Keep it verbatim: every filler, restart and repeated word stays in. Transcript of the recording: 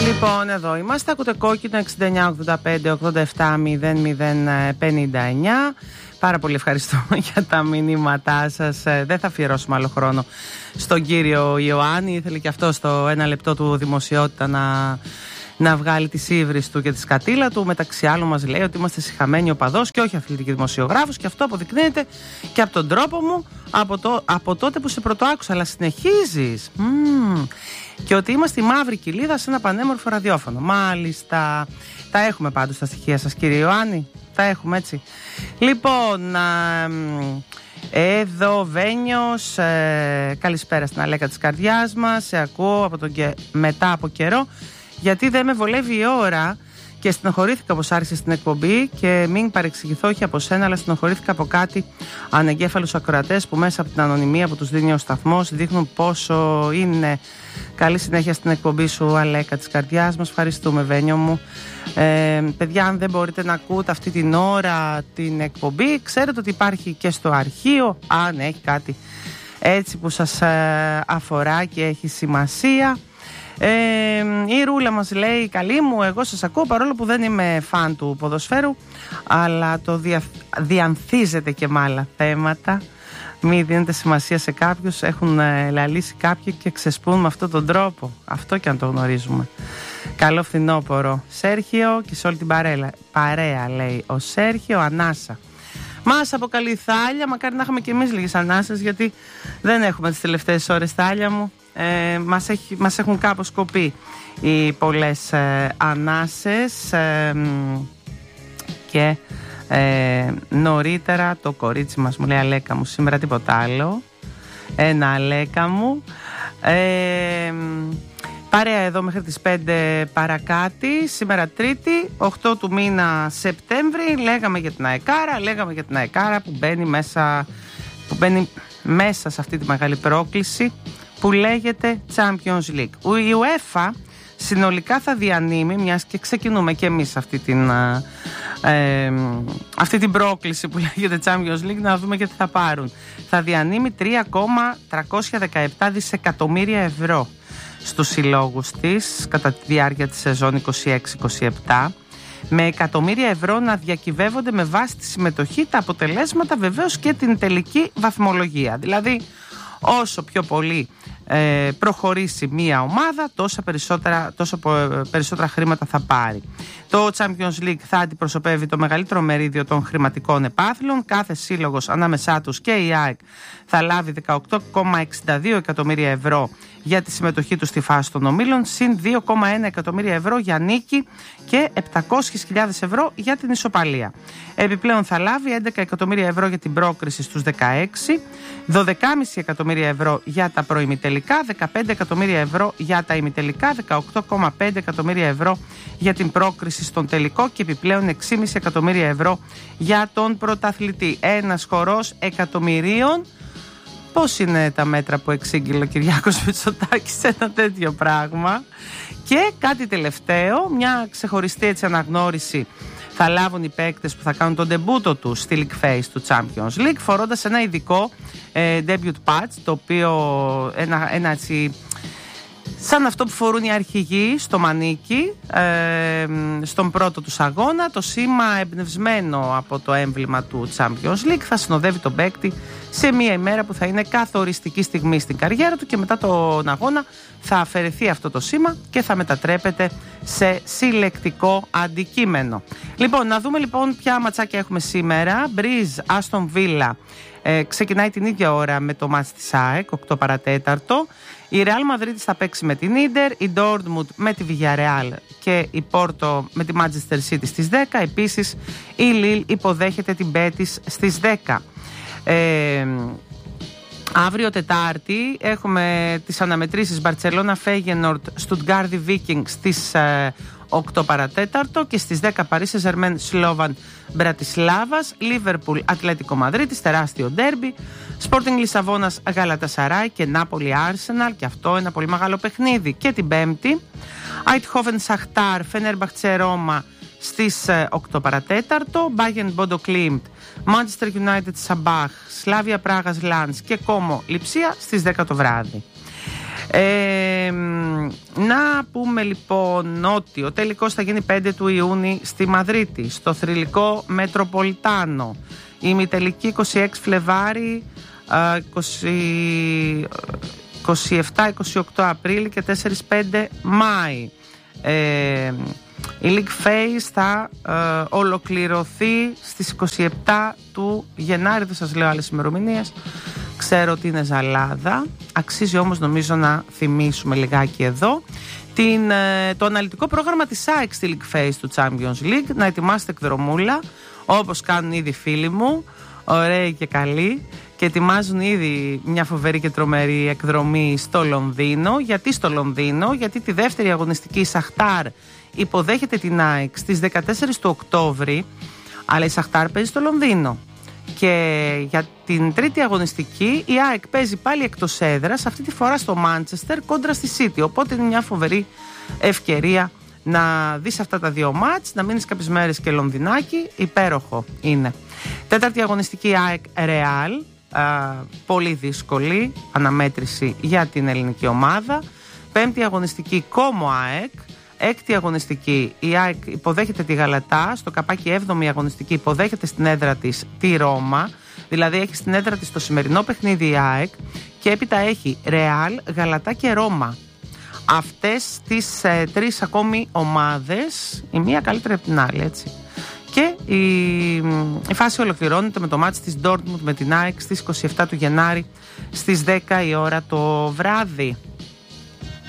Λοιπόν, εδώ είμαστε. Ακούτε Κόκκινο εξήντα εννιά ογδόντα πέντε ογδόντα επτά μηδέν μηδέν πενήντα εννιά. Πάρα πολύ ευχαριστώ για τα μηνύματά σας. Δεν θα αφιερώσουμε άλλο χρόνο στον κύριο Ιωάννη. Ήθελε και αυτό στο ένα λεπτό του δημοσιότητα να, να βγάλει τις ύβρις του και τη σκατήλα του. Μεταξύ άλλων μας λέει ότι είμαστε σιχαμένοι οπαδός και όχι αθλητικοί δημοσιογράφος. Και αυτό αποδεικνύεται και από τον τρόπο μου από, το, από τότε που σε πρωτοάκουσα. Αλλά συνεχίζεις. Mm. Και ότι είμαστε η μαύρη κοιλίδα σε ένα πανέμορφο ραδιόφωνο. Μάλιστα. Τα έχουμε πάντως τα στοιχεία σας, κύριε Ιωάννη. Τα έχουμε, έτσι. Λοιπόν, εδώ Βένιος, ε, καλησπέρα στην Αλέκα της καρδιάς μας. Σε ακούω από τον και, μετά από καιρό, γιατί δεν με βολεύει η ώρα και στενοχωρήθηκα πως άρχισε στην εκπομπή και μην παρεξηγηθώ, όχι από σένα, αλλά στενοχωρήθηκα από κάτι ανεγκέφαλους ακροατές που μέσα από την ανωνυμία που τους δίνει ο σταθμός δείχνουν πόσο είναι. Καλή συνέχεια στην εκπομπή σου, Αλέκα της καρδιάς μας. Ευχαριστούμε, Βένιο μου. Ε, παιδιά, αν δεν μπορείτε να ακούτε αυτή την ώρα την εκπομπή, ξέρετε ότι υπάρχει και στο αρχείο, αν έχει κάτι έτσι που σας ε, αφορά και έχει σημασία. Ε, η Ρούλα μας λέει: καλή μου, εγώ σας ακούω παρόλο που δεν είμαι φαν του ποδοσφαίρου, αλλά το δια, διανθίζεται και με άλλα θέματα. Μην δίνετε σημασία σε κάποιους, έχουν ε, λαλήσει κάποιοι και ξεσπούν με αυτόν τον τρόπο. Αυτό και αν το γνωρίζουμε. Καλό φθινόπωρο, Σέρχιο, και σε όλη την παρέα, παρέα λέει ο Σέρχιο. Ανάσα μας αποκαλεί θάλια. Μακάρι να έχουμε και εμείς λίγες ανάσες, γιατί δεν έχουμε τις τελευταίες ώρες, θάλια μου. Ε, μας, έχει, μας έχουν κάπως κοπεί οι πολλές ε, ανάσες ε, και ε, νωρίτερα το κορίτσι μας μου λέει: Αλέκα μου, σήμερα τίποτα άλλο. Ένα Αλέκα μου. ε, Παρέα εδώ μέχρι τις πέντε παρακάτι. Σήμερα Τρίτη, οκτώ του μήνα Σεπτέμβρη. Λέγαμε για την ΑΕΚΑΡΑ, λέγαμε για την ΑΕΚΑΡΑ που μπαίνει μέσα, που μπαίνει μέσα σε αυτή τη μεγάλη πρόκληση που λέγεται Champions League. Η UEFA συνολικά θα διανύμει, μιας και ξεκινούμε και εμείς αυτή την, ε, αυτή την πρόκληση που λέγεται Champions League, να δούμε και τι θα πάρουν. Θα διανύμει τρία κόμμα τριακόσια δεκαεπτά δισεκατομμύρια ευρώ στους συλλόγους της κατά τη διάρκεια της σεζόν είκοσι έξι είκοσι επτά, με εκατομμύρια ευρώ να διακυβεύονται με βάση τη συμμετοχή, τα αποτελέσματα, βεβαίως και την τελική βαθμολογία. Δηλαδή, όσο πιο πολύ ε, προχωρήσει μία ομάδα, τόσα περισσότερα, τόσο περισσότερα χρήματα θα πάρει. Το Champions League θα αντιπροσωπεύει το μεγαλύτερο μερίδιο των χρηματικών επάθλων. Κάθε σύλλογος ανάμεσά τους και η ΑΕΚ θα λάβει δεκαοκτώ κόμμα εξήντα δύο εκατομμύρια ευρώ για τη συμμετοχή του στη φάση των ομίλων, συν δύο κόμμα ένα εκατομμύρια ευρώ για νίκη και επτακόσιες χιλιάδες ευρώ για την ισοπαλία. Επιπλέον θα λάβει έντεκα εκατομμύρια ευρώ για την πρόκριση στους δεκαέξι, δώδεκα κόμμα πέντε εκατομμύρια ευρώ για τα προημιτελικά, δεκαπέντε εκατομμύρια ευρώ για τα ημιτελικά, δεκαοκτώ κόμμα πέντε εκατομμύρια ευρώ για την πρόκριση στον τελικό και επιπλέον έξι κόμμα πέντε εκατομμύρια ευρώ για τον πρωταθλητή. Ένας χορός εκατομμυρίων. Πώς είναι τα μέτρα που εξήγηλε ο Κυριάκος Μητσοτάκης σε ένα τέτοιο πράγμα. Και κάτι τελευταίο, μια ξεχωριστή έτσι αναγνώριση θα λάβουν οι παίκτες που θα κάνουν τον ντεμπούτο του στη League Phase του Champions League, φορώντας ένα ειδικό ε, debut patch, το οποίο ένα, ένα έτσι σαν αυτό που φορούν οι αρχηγοί στο μανίκι ε, στον πρώτο τους αγώνα. Το σήμα εμπνευσμένο από το έμβλημα του Champions League θα συνοδεύει τον παίκτη σε μια ημέρα που θα είναι καθοριστική στιγμή στην καριέρα του, και μετά τον αγώνα θα αφαιρεθεί αυτό το σήμα και θα μετατρέπεται σε συλλεκτικό αντικείμενο. Λοιπόν, να δούμε λοιπόν ποια ματσάκια έχουμε σήμερα. Μπριζ, Άστον Βίλα ε, ξεκινάει την ίδια ώρα με το μάτς της ΑΕΚ, οκτώ παρατέταρτο. Η Ρεάλ Μαδρίτης θα παίξει με την Ίντερ, η Ντόρτμουντ με τη Villarreal και η Πόρτο με τη Manchester City στις δέκα. Επίσης η Λίλ υποδέχεται την Μπέτις στις δέκα. Ε, αύριο Τετάρτη έχουμε τις αναμετρήσεις Μπαρτσελώνα Φέγενορντ, Στουτγκάρδι Βίκινγκ στις ε, οκτώ παρατέταρτο και στις δέκα Παρί Σεν-Ζερμέν Σλόβαν Μπρατισλάβας, Λίβερπουλ Ατλέτικο Μαδρίτης, τεράστιο ντέρμπι, Sporting Λισαβόνας Γαλατασαράι και Νάπολη Άρσεναλ, και αυτό ένα πολύ μεγάλο παιχνίδι. Και την Πέμπτη Αιτχόβεν Σαχτάρ Φενέρμπαχτσε Ρώμα στις οκτώ παρατέταρτο, Bayern Bodo Klimt Manchester United Σαμπάχ, Σλάβια Πράγας Λάνς και Κόμο Λιψία στις δέκα το βράδυ. Ε, να πούμε λοιπόν ότι ο τελικός θα γίνει πέντε του Ιούνιου στη Μαδρίτη, στο θρυλικό Μετροπολιτάνο. Η ημιτελική είκοσι έξι Φλεβάρι, είκοσι επτά είκοσι οκτώ Απρίλη και τέσσερα πέντε Μάη. Ε, η League Phase θα ε, ολοκληρωθεί στις είκοσι επτά του Γενάρη. Δεν σας λέω άλλες ημερομηνίες. Ξέρω ότι είναι ζαλάδα. Αξίζει όμως νομίζω να θυμίσουμε λιγάκι εδώ την, ε, το αναλυτικό πρόγραμμα της ΑΕΚ στη League Phase του Champions League. Να ετοιμάσετε εκδρομούλα, όπως κάνουν ήδη φίλοι μου, ωραίοι και καλοί, και ετοιμάζουν ήδη μια φοβερή και τρομερή εκδρομή στο Λονδίνο. Γιατί στο Λονδίνο? Γιατί τη δεύτερη αγωνιστική η Σαχτάρ υποδέχεται την ΑΕΚ στις δεκατέσσερις του Οκτώβρη, αλλά η Σαχτάρ παίζει στο Λονδίνο. Και για την τρίτη αγωνιστική η ΑΕΚ παίζει πάλι εκτός έδρας, αυτή τη φορά στο Μάντσεστερ κόντρα στη City. Οπότε είναι μια φοβερή ευκαιρία να δεις αυτά τα δύο μάτς, να μείνεις κάποιες μέρες και Λονδινάκι. Υπέροχο είναι. Τέταρτη αγωνιστική ΑΕΚ Ρεάλ, πολύ δύσκολη αναμέτρηση για την ελληνική ομάδα. Πέμπτη αγωνιστική Κόμο ΑΕΚ. Έκτη αγωνιστική η ΑΕΚ υποδέχεται τη Γαλατά. Στο καπάκι έβδομη αγωνιστική υποδέχεται στην έδρα της τη Ρώμα. Δηλαδή έχει στην έδρα της το σημερινό παιχνίδι η ΑΕΚ. Και έπειτα έχει Ρεάλ, Γαλατά και Ρώμα. Αυτές τις ε, τρεις ακόμη ομάδες, η μία καλύτερη από την άλλη, έτσι. Και η, η φάση ολοκληρώνεται με το μάτς της Dortmund με την ΑΕΚ στις είκοσι επτά του Γενάρη στις δέκα η ώρα το βράδυ.